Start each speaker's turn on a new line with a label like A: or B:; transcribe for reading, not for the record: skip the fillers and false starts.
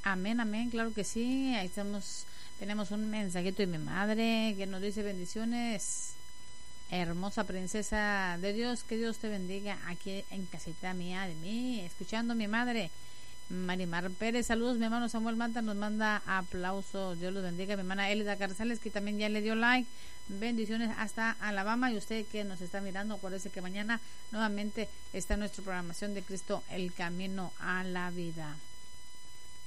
A: Amén, amén, claro que sí. Ahí estamos, tenemos un mensajito de mi madre que nos dice bendiciones. Hermosa princesa de Dios, que Dios te bendiga aquí en casita mía de mí, escuchando a mi madre. Marimar Pérez, saludos. Mi hermano Samuel Mata nos manda aplausos. Dios los bendiga. Mi hermana Elida Carzales, que también ya le dio like. Bendiciones hasta Alabama. Y usted que nos está mirando, acuérdese que mañana nuevamente está nuestra programación de Cristo, el camino a la vida.